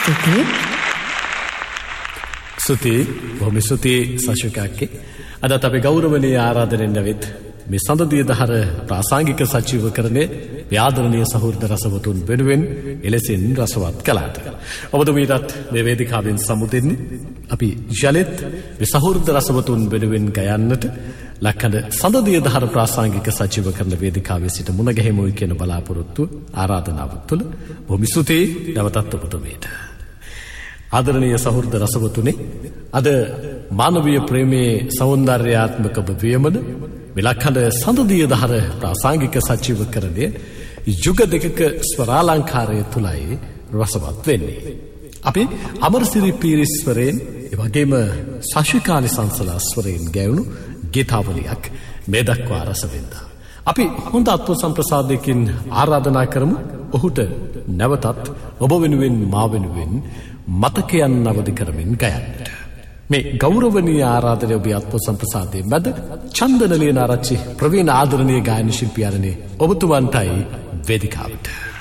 සුති බොහොම ස්තුතියි සශුකාක්කේ. අදත් අපි ගෞරවනීය ආරාධනෙන් ඇවිත් මේ සඳදිය දහර ප්‍රාසංගික සජීවකරණයේ ව්‍යාදරණීය සහෘද රසවතුන් වෙනුවෙන් එලෙසින් රසවත් කළාට. ඔබද මීටත් මේ වේදිකාවෙන් සමුදෙන්නේ අපි ජලෙත් මේ සහෘද රසවතුන් වෙනුවෙන් ගයන්නට ලක්කඩ සඳදිය දහර ප්‍රාසංගික සජීවකරණ වේදිකාවේ සිට මුණ ගැහෙමුයි කියන බලාපොරොත්තු ආරාධනාව තුළ බොහොම ස්තුතියි නැවතත් ඔබතුමීට. ආදරණීය සහෘද රසවතුනි, අද මානවීය ප්‍රේමයේ සෞන්දර්යාත්මක වියමන විලක්කඩ සඳදිය දහර ප්‍රාසංගික සජීවකරණයේ යුග දෙකක ස්වරාලංකාරය තුලයි රසවත් වෙන්නේ. අපි අමරසිරි පීරිස්වරයෙන් එවැගේම සශිකාලි සංසලා ස්වරයෙන් ගැයුණු ගීතාවලියක් මේ දක්වා රස වින්දා. අපි හොඳ අත්ව සම්ප්‍රසාදයකින් ආරාධනා කරමු ඔහුට නැවතත් ඔබ වෙනුවෙන් මා වෙනුවෙන් මතකයන් අවදි කරමින් ගයන්නට. මේ ගෞරවනීය ආරාධනය ඔබේ අත්ව සම්ප්‍රසාදයේ මැද චන්දන ලියනාරච්චි ප්‍රවීණ ආදරණීය ගායන ශිල්පියාණනි ඔබතුමන්ටයි වේදිකාවට.